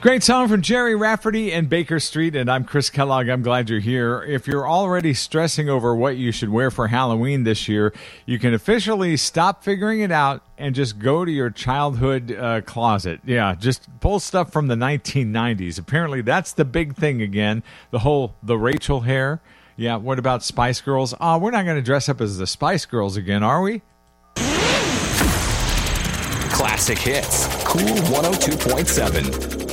Great song from Jerry Rafferty and Baker Street, and I'm Chris Kellogg. I'm glad you're here. If you're already stressing over what you should wear for Halloween this year, you can officially stop figuring it out and just go to your childhood closet. Yeah, just pull stuff from the 1990s. Apparently, that's the big thing again, the Rachel hair. Yeah, what about Spice Girls? We're not going to dress up as the Spice Girls again, are we? Classic hits. Cool 102.7.